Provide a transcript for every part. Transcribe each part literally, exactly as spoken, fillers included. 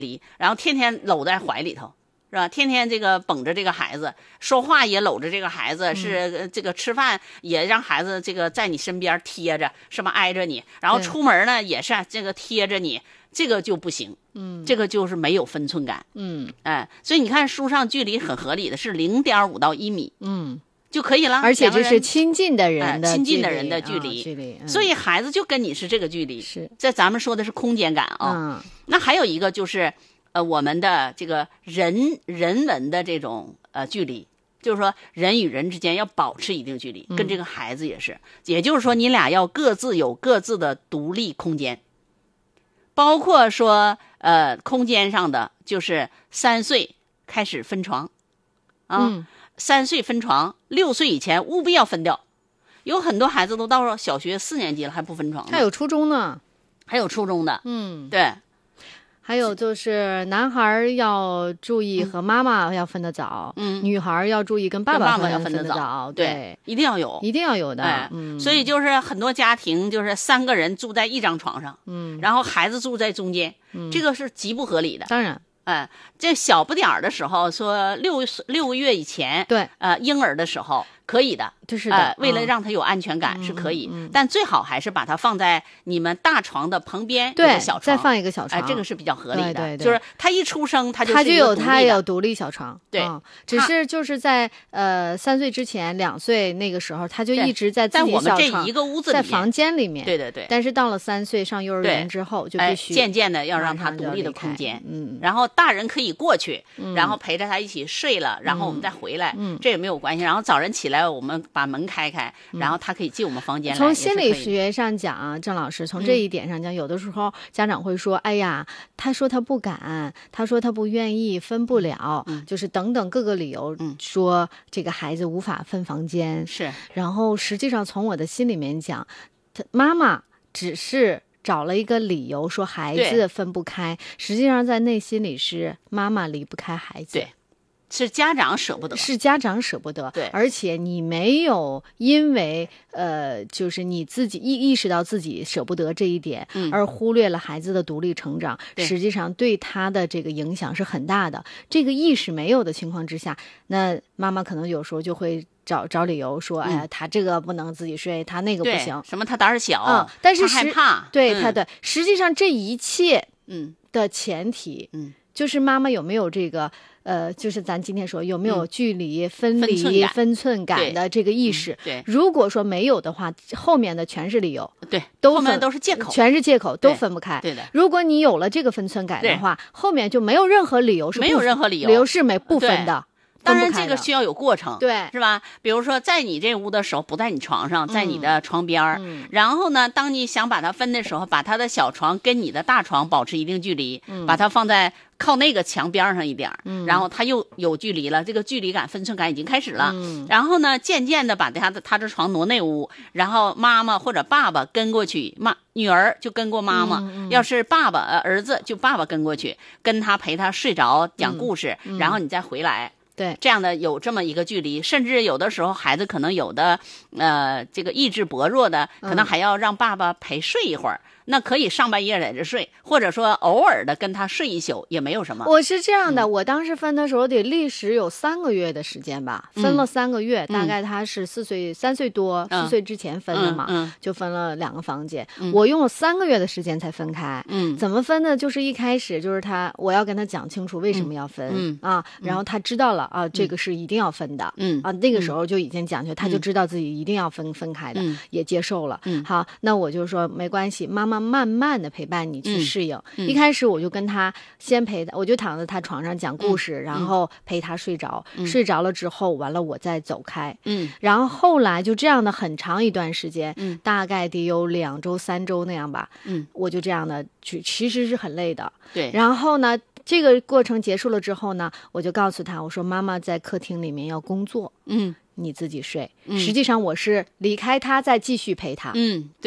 离，然后天天搂在怀里头。是吧？天天这个绷着这个孩子，说话也搂着这个孩子，是这个吃饭也让孩子这个在你身边贴着，是吧？挨着你，然后出门呢也是这个贴着你，这个就不行。嗯，这个就是没有分寸感。 嗯， 哎，所以你看书上距离很合理的是零点五到一米。 嗯。 就可以了， 而且这是亲近的人的、 呃、亲近的人的距离， 哦、距离、嗯， 所以孩子就跟你是这个距离。 是， 在咱们说的是空间感啊、 嗯。 那还有一个就是，呃，我们的这个人人文的这种呃距离，就是说人与人之间要保持一定距离，跟这个孩子也是，嗯、也就是说你俩要各自有各自的独立空间，包括说呃空间上的，就是三岁开始分床，啊。 嗯三岁分床，六岁以前务必要分掉。有很多孩子都到了小学四年级了还不分床呢， 还有初中呢， 还有初中的， 嗯， 对。 还有就是男孩要注意和妈妈要分得早， 嗯， 女孩要注意跟爸爸要分得早， 对， 对，一定要有， 一定要有的。 哎、 嗯， 所以就是很多家庭就是三个人住在一张床上， 嗯， 然后孩子住在中间， 嗯， 这个是极不合理的。 当然。 哎，这小不点儿的时候，说六六个月以前， 对， 呃，婴儿的时候可以的， 就是的， 呃，为了让他有安全感、 嗯、 是可以、 嗯嗯， 但最好还是把它放在你们大床的旁边， 对， 有个小床， 再放一个小床， 哎、呃，这个是比较合理的。 对对对， 就是他一出生他就他就有他也有独立小床， 对、 嗯，只是就是在呃三岁之前，两岁那个时候他就一直在自己小床， 在我们这一个屋子里在房间里面， 对对对。 但是到了三岁上幼儿园之后，就必须、 哎、渐渐的要让他独立的空间， 嗯， 然后大人可以过去。 嗯、 然后陪着他一起睡了、嗯、然后我们再回来、 嗯、 这也没有关系。然后早晨起来我们把门开开、嗯、然后他可以进我们房间来。 从心理学上讲啊，郑老师从这一点上讲、嗯、有的时候家长会说，哎呀，他说他不敢，他说他不愿意，分不了、 嗯、 就是等等各个理由、嗯、说这个孩子无法分房间。 是， 然后实际上从我的心里面讲，他妈妈只是找了一个理由说孩子分不开，实际上在内心里是妈妈离不开孩子， 对，是家长舍不得， 是家长舍不得， 对， 而且你没有因为呃，就是你自己意意识到自己舍不得这一点， 嗯， 而忽略了孩子的独立成长，实际上对他的这个影响是很大的。这个意识没有的情况之下，那妈妈可能有时候就会找找理由说，哎呀，他这个不能自己睡，他那个不行， 什么他胆儿小， 嗯，但是他害怕， 对、 嗯、 他的实际上这一切， 嗯的前提， 嗯， 就是妈妈有没有这个。呃，就是咱今天说有没有距离、嗯、分离、 分寸感, 分寸感的这个意识、 嗯？对， 如果说没有的话，后面的全是理由， 对， 都后面都是借口， 全是借口，都分不开。 对的。 如果你有了这个分寸感的话，后面就没有任何理由是不没有任何理由， 理由是没不分的。 当然，这个需要有过程， 对， 是吧？比如说，在你这屋的时候不在你床上，在你的床边儿、 嗯， 然后呢，当你想把它分的时候，把他的小床跟你的大床保持一定距离， 嗯、 把它放在靠那个墙边上一点， 嗯、 然后它又有距离了，这个距离感、分寸感已经开始了。 嗯、 然后呢，渐渐的把他的他的床挪那屋，然后妈妈或者爸爸跟过去，妈女儿就跟过妈妈， 嗯嗯、 要是爸爸儿子就爸爸跟过去，跟他陪他睡着讲故事， 嗯、 然后你再回来。 对， 这样的有这么一个距离，甚至有的时候孩子可能有的，呃，这个意志薄弱的，可能还要让爸爸陪睡一会儿。嗯，那可以上半夜在这睡，或者说偶尔的跟他睡一宿也没有什么。 我是这样的、 嗯、 我当时分的时候得历时有三个月的时间吧，分了三个月、 嗯、 大概他是四岁三岁多、 嗯、 四岁之前分的嘛、 嗯嗯、 就分了两个房间、 嗯、 我用了三个月的时间才分开。 嗯， 怎么分呢？就是一开始就是他我要跟他讲清楚为什么要分、 嗯、 啊，然后他知道了啊、 嗯、 这个是一定要分的。 嗯啊，那个时候就已经讲究、嗯、他就知道自己一定要分分开的、 嗯、 也接受了。 嗯， 好，那我就说没关系，妈妈慢慢的陪伴你去适应、 嗯嗯、 一开始我就跟他先陪他，我就躺在他床上讲故事、 嗯、 然后陪他睡着、 嗯、 睡着了之后完了我再走开。 嗯， 然后后来就这样的很长一段时间、 嗯、 大概得有两周三周那样吧。 嗯， 我就这样的去，其实是很累的。 对， 然后呢这个过程结束了之后呢，我就告诉他，我说妈妈在客厅里面要工作， 嗯， 你自己睡、 嗯、 实际上我是离开他再继续陪他。 嗯，对，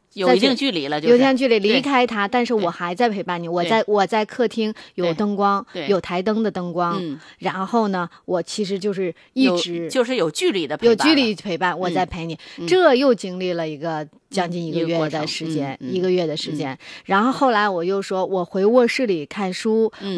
有一定距离了，就是有一定距离离对开他，但是我还在陪伴你，我在我在客厅有对灯光， 对有台灯的灯光， 嗯然后呢，我其实就是一有直就是有距离的陪伴了， 有距离陪伴，我在陪你， 嗯这又经历了一个将近一个一个过月的程时间， 嗯嗯一个月的时间。然后后来我又说，我回卧室里看书， 嗯